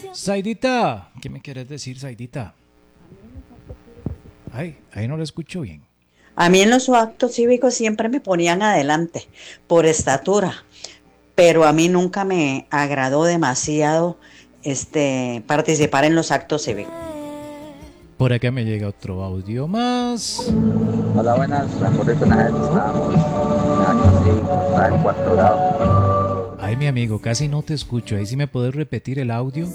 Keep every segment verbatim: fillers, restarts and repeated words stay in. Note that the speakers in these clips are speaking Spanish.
Zaidita, ¿qué me quieres decir, Zaidita? Ay, ahí no lo escucho bien. A mí en los actos cívicos siempre me ponían adelante por estatura, pero a mí nunca me agradó demasiado este participar en los actos cívicos. Por acá me llega otro audio más. Hola, buenas. Recuerdo que una vez estábamos en acto cívico, estaba en cuarto grado. Ay, mi amigo, casi no te escucho. Ahí sí me puedes repetir el audio.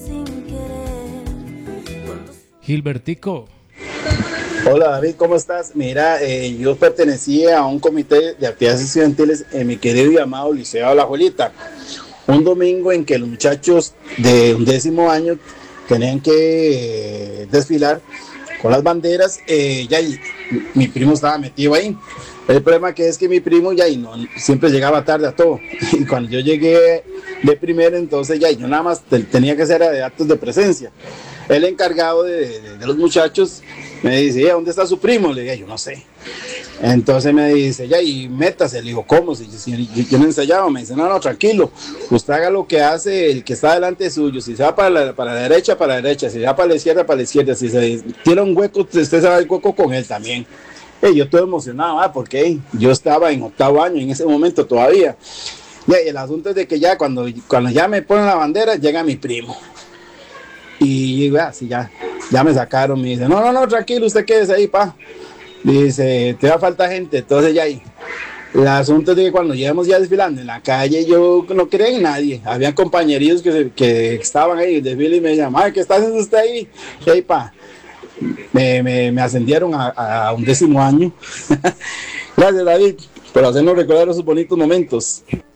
Gilbertico. Hola David, ¿cómo estás? Mira, eh, yo pertenecía a un comité de actividades estudiantiles en mi querido y amado Liceo de La Juelita. Un domingo en que los muchachos de un décimo año tenían que eh, desfilar con las banderas, eh, ya y, mi primo estaba metido ahí. El problema que es que mi primo ya y no, siempre llegaba tarde a todo. Y cuando yo llegué de primero, entonces ya yo nada más tenía que hacer de actos de presencia. El encargado de, de, de los muchachos me dice, ¿dónde está su primo? Le dije, yo no sé. Entonces me dice, ya, y métase. Le digo, ¿cómo? Si, si, yo, yo no ensayaba. Me dice, no, no, tranquilo. Usted haga lo que hace el que está delante suyo. Si se va para la, para la derecha, para la derecha. Si se va para la izquierda, para la izquierda. Si se tira un hueco, usted se va el hueco con él también. Y yo estoy emocionado, ¿ah? Porque yo estaba en octavo año en ese momento todavía. Ya, y el asunto es de que ya cuando, cuando ya me ponen la bandera, llega mi primo. Y ya, sí, ya, ya me sacaron, me dice, no, no, no, tranquilo, usted quédese ahí, pa. Dice, te va a falta gente, entonces ya ahí. El asunto es de que cuando llevamos ya desfilando en la calle, yo no creía en nadie. Había compañeros que, se, que estaban ahí en el desfile y me decían, ay, ¿qué está haciendo usted ahí? Y ahí, pa, me, me, me ascendieron a, a un décimo año. Gracias, David, por hacernos recordar esos bonitos momentos.